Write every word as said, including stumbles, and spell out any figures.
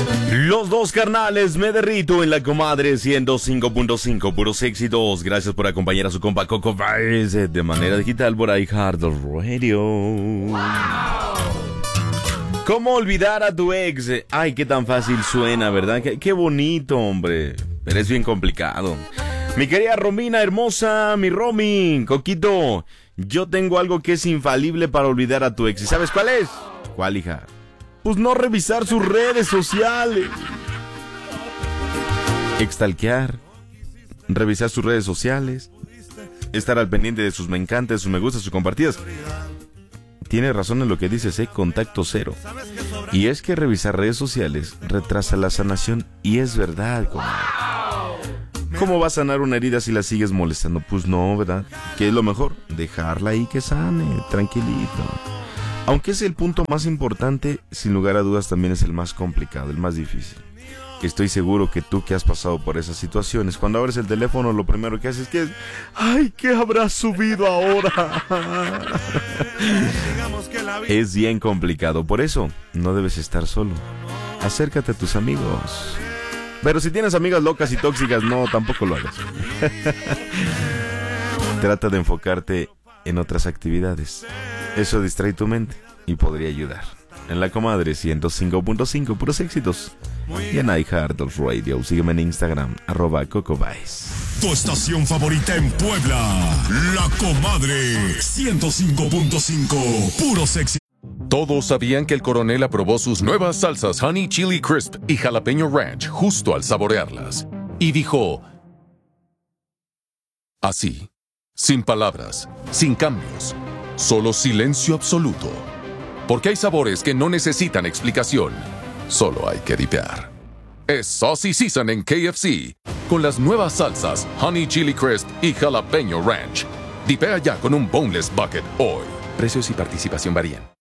Los dos carnales, me derrito en la comadre ciento cinco punto cinco, puros éxitos. Gracias por acompañar a su compa Coco Baez de manera digital por iHeart Radio. Wow. ¿Cómo olvidar a tu ex? Ay, qué tan fácil suena, ¿verdad? Qué, qué bonito, hombre. Pero es bien complicado. Mi querida Romina hermosa, mi Romy, Coquito, yo tengo algo que es infalible para olvidar a tu ex. ¿Y sabes cuál es? ¿Cuál, hija? Pues no revisar sus redes sociales. Extalquear, revisar sus redes sociales, estar al pendiente de sus me encantas, sus me gustas, sus compartidas. Tiene razón en lo que dices, ¿eh? Contacto cero. Y es que revisar redes sociales retrasa la sanación. Y es verdad, comadre. ¿Cómo va a sanar una herida si la sigues molestando? Pues no, ¿verdad? ¿Qué es lo mejor? Dejarla ahí que sane, tranquilito. Aunque es el punto más importante, sin lugar a dudas también es el más complicado, el más difícil. Estoy seguro que tú que has pasado por esas situaciones, cuando abres el teléfono lo primero que haces es que es, ¡ay, qué habrás subido ahora! Es bien complicado, por eso no debes estar solo. Acércate a tus amigos. Pero si tienes amigas locas y tóxicas, no, tampoco lo hagas. Trata de enfocarte en otras actividades. Eso distrae tu mente y podría ayudar. En la comadre ciento cinco punto cinco, puros éxitos. Y en iHeart Radio. Sígueme en Instagram, arroba Coco Baez. Tu estación favorita en Puebla, La Comadre ciento cinco punto cinco, puros éxitos. Todos sabían que el coronel aprobó sus nuevas salsas Honey Chili Crisp y Jalapeño Ranch justo al saborearlas. Y dijo... así, sin palabras, sin cambios, solo silencio absoluto. Porque hay sabores que no necesitan explicación, solo hay que dipear. Es Saucy Season en K F C, con las nuevas salsas Honey Chili Crisp y Jalapeño Ranch. Dipea ya con un Boneless Bucket hoy. Precios y participación varían.